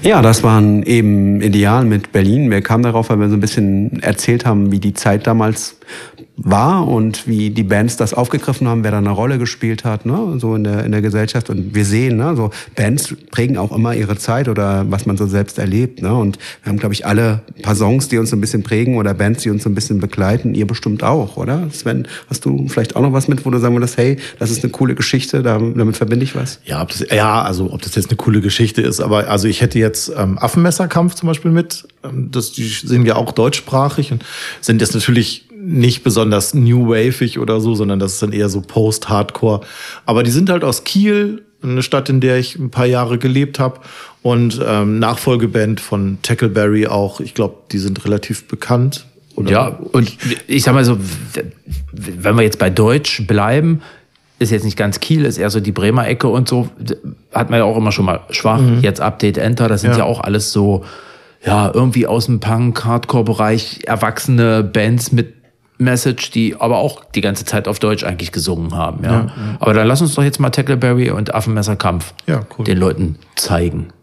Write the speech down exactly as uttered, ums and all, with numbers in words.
Ja, das waren eben Ideal mit Berlin. Wir kamen darauf, weil wir so ein bisschen erzählt haben, wie die Zeit damals war und wie die Bands das aufgegriffen haben, wer da eine Rolle gespielt hat, ne, so in der in der Gesellschaft. Und wir sehen, ne, so Bands prägen auch immer ihre Zeit oder was man so selbst erlebt, ne. Und wir haben, glaube ich, alle ein paar Songs, die uns so ein bisschen prägen oder Bands, die uns so ein bisschen begleiten. Ihr bestimmt auch, oder? Sven, hast du vielleicht auch noch was mit, wo du sagen würdest, hey, das ist eine coole Geschichte, damit verbinde ich was? Ja, ob das, ja, also ob das jetzt eine coole Geschichte ist, aber also ich hätte jetzt ähm, Affenmesserkampf zum Beispiel mit. Ähm, das, die sind ja auch deutschsprachig und sind jetzt natürlich nicht besonders new waveig oder so, sondern das ist dann eher so Post-Hardcore. Aber die sind halt aus Kiel, eine Stadt, in der ich ein paar Jahre gelebt habe. Und ähm, Nachfolgeband von Tackleberry auch. Ich glaube, die sind relativ bekannt. Oder? Ja, und ich sag mal so, wenn wir jetzt bei Deutsch bleiben, ist jetzt nicht ganz Kiel, ist eher so die Bremer Ecke und so, hat man ja auch immer schon mal schwach, mhm. jetzt Update Enter, das sind ja. ja auch alles so, ja, irgendwie aus dem Punk-Hardcore-Bereich erwachsene Bands mit Message, die aber auch die ganze Zeit auf Deutsch eigentlich gesungen haben. Ja. ja, ja. Aber dann lass uns doch jetzt mal Tackleberry und Affenmesserkampf ja, cool. den Leuten zeigen.